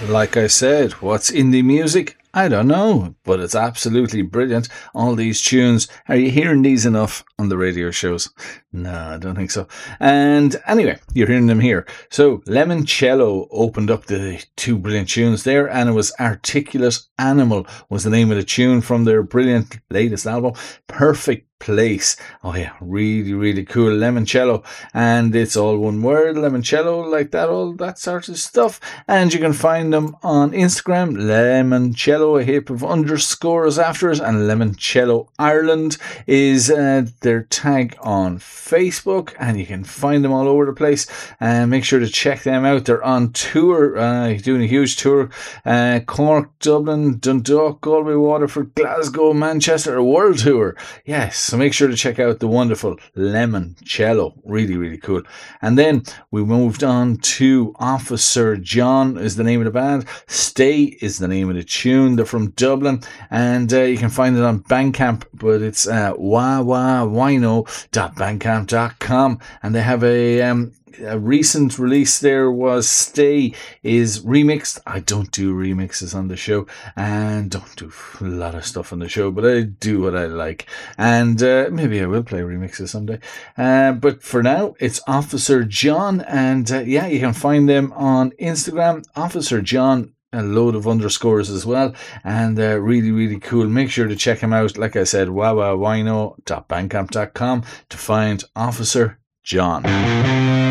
Like I said, what's indie music? I don't know, but it's absolutely brilliant. All these tunes, are you hearing these enough on the radio shows? No, I don't think so. And anyway, you're hearing them here. So Lemoncello opened up the two brilliant tunes there, and it was Articulate Animal was the name of the tune from their brilliant latest album, Perfect Place. Oh yeah, really, really cool. Lemoncello, and it's all one word, Lemoncello, like that, all that sort of stuff. And you can find them on Instagram, Lemoncello, a heap of underscores after it, and Lemoncello Ireland is their tag on Facebook, and you can find them all over the place. And make sure to check them out. They're on tour, doing a huge tour. Cork, Dublin, Dundalk, Galway, Waterford, Glasgow, Manchester, a world tour. Yes. So make sure to check out the wonderful Lemoncello. Really, really cool. And then we moved on to Officer John is the name of the band. Stay is the name of the tune. They're from Dublin, and you can find it on Bandcamp, but it's wahwahwino.bandcamp.com, and they have a recent release there was Stay is remixed. I don't do remixes on the show and don't do a lot of stuff on the show, but I do what I like, and maybe I will play remixes someday, but for now it's Officer John, and yeah, you can find them on Instagram, Officer John, a load of underscores as well, and really, really cool. Make sure to check him out. Like I said, wahwahwino.bandcamp.com to find Officer John.